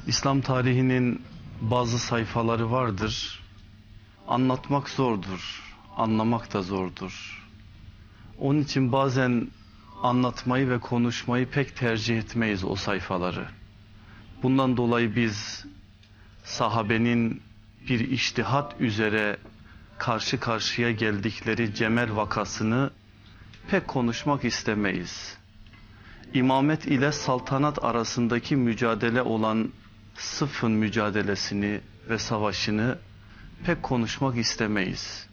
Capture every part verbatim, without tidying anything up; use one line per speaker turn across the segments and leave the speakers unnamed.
İslam tarihinin bazı sayfaları vardır. Anlatmak zordur, anlamak da zordur. Onun için bazen anlatmayı ve konuşmayı pek tercih etmeyiz o sayfaları. Bundan dolayı biz sahabenin bir içtihat üzere karşı karşıya geldikleri Cemel vakasını pek konuşmak istemeyiz. İmamet ile saltanat arasındaki mücadele olan Sıffın mücadelesini ve savaşını pek konuşmak istemeyiz.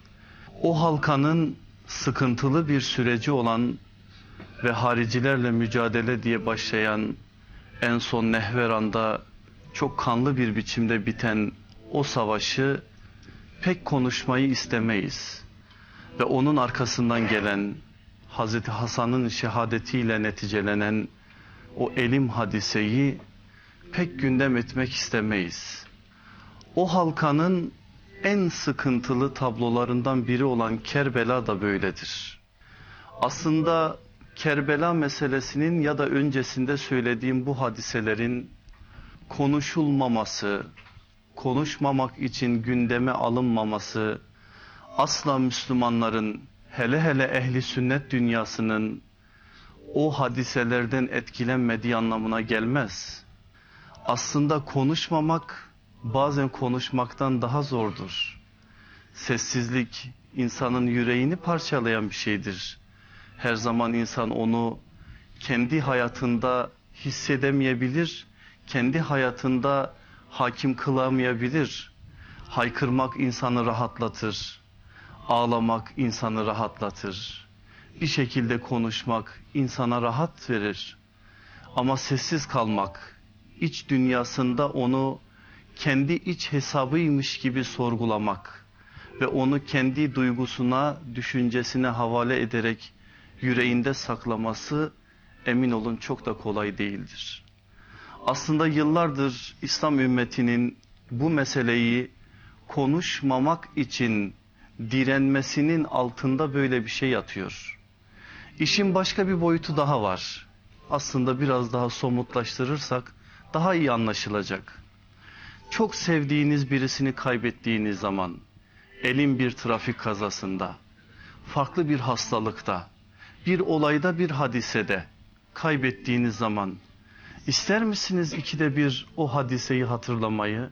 O halkanın sıkıntılı bir süreci olan ve haricilerle mücadele diye başlayan, en son Nehveran'da çok kanlı bir biçimde biten o savaşı pek konuşmayı istemeyiz. Ve onun arkasından gelen Hazreti Hasan'ın şehadetiyle neticelenen o elim hadiseyi pek gündem etmek istemeyiz. O halkanın en sıkıntılı tablolarından biri olan Kerbela da böyledir. Aslında Kerbela meselesinin ya da öncesinde söylediğim bu hadiselerin konuşulmaması, konuşmamak için gündeme alınmaması, asla Müslümanların, hele hele ehli sünnet dünyasının o hadiselerden etkilenmediği anlamına gelmez. Aslında konuşmamak bazen konuşmaktan daha zordur. Sessizlik insanın yüreğini parçalayan bir şeydir. Her zaman insan onu kendi hayatında hissedemeyebilir, kendi hayatında hakim kılamayabilir. Haykırmak insanı rahatlatır, ağlamak insanı rahatlatır. Bir şekilde konuşmak insana rahat verir. Ama sessiz kalmak, iç dünyasında onu kendi iç hesabıymış gibi sorgulamak ve onu kendi duygusuna, düşüncesine havale ederek yüreğinde saklaması emin olun çok da kolay değildir. Aslında yıllardır İslam ümmetinin bu meseleyi konuşmamak için direnmesinin altında böyle bir şey yatıyor. İşin başka bir boyutu daha var. Aslında biraz daha somutlaştırırsak daha iyi anlaşılacak. Çok sevdiğiniz birisini kaybettiğiniz zaman, elin bir trafik kazasında, farklı bir hastalıkta, bir olayda, bir hadisede kaybettiğiniz zaman ister misiniz ikide bir o hadiseyi hatırlamayı?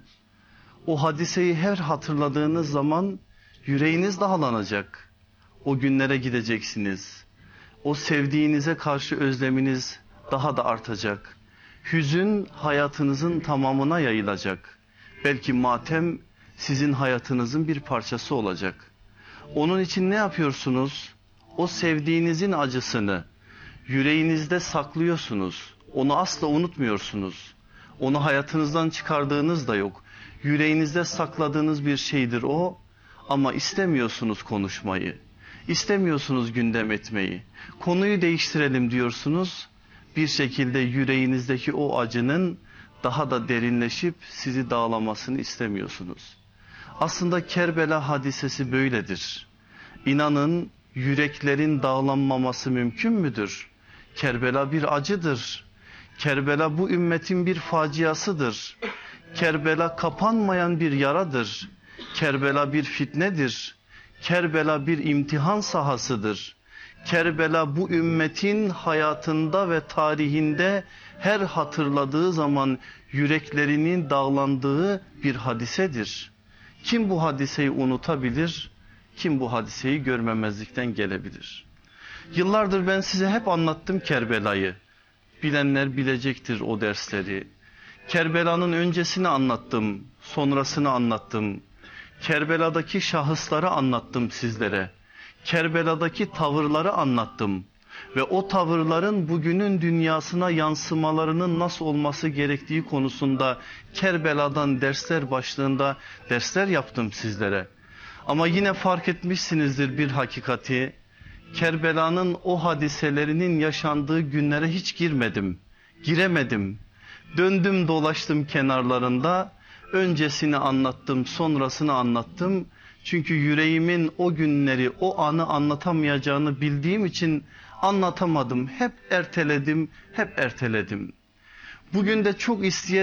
O hadiseyi her hatırladığınız zaman yüreğiniz dağlanacak. O günlere gideceksiniz. O sevdiğinize karşı özleminiz daha da artacak. Hüzün hayatınızın tamamına yayılacak. Belki matem sizin hayatınızın bir parçası olacak. Onun için ne yapıyorsunuz? O sevdiğinizin acısını yüreğinizde saklıyorsunuz. Onu asla unutmuyorsunuz. Onu hayatınızdan çıkardığınız da yok. Yüreğinizde sakladığınız bir şeydir o. Ama istemiyorsunuz konuşmayı. İstemiyorsunuz gündem etmeyi. Konuyu değiştirelim diyorsunuz. Bir şekilde yüreğinizdeki o acının daha da derinleşip sizi dağlamasını istemiyorsunuz. Aslında Kerbela hadisesi böyledir. İnanın yüreklerin dağlanmaması mümkün müdür? Kerbela bir acıdır. Kerbela bu ümmetin bir faciasıdır. Kerbela kapanmayan bir yaradır. Kerbela bir fitnedir. Kerbela bir imtihan sahasıdır. Kerbela bu ümmetin hayatında ve tarihinde her hatırladığı zaman yüreklerinin dağlandığı bir hadisedir. Kim bu hadiseyi unutabilir? Kim bu hadiseyi görmemezlikten gelebilir? Yıllardır ben size hep anlattım Kerbela'yı. Bilenler bilecektir o dersleri. Kerbela'nın öncesini anlattım, sonrasını anlattım. Kerbela'daki şahısları anlattım sizlere. Kerbela'daki tavırları anlattım. Ve o tavırların bugünün dünyasına yansımalarının nasıl olması gerektiği konusunda Kerbela'dan dersler başlığında dersler yaptım sizlere. Ama yine fark etmişsinizdir bir hakikati. Kerbela'nın o hadiselerinin yaşandığı günlere hiç girmedim, giremedim. Döndüm dolaştım kenarlarında, öncesini anlattım, sonrasını anlattım. Çünkü yüreğimin o günleri, o anı anlatamayacağını bildiğim için anlatamadım. Hep erteledim, hep erteledim. Bugün de çok isteyerek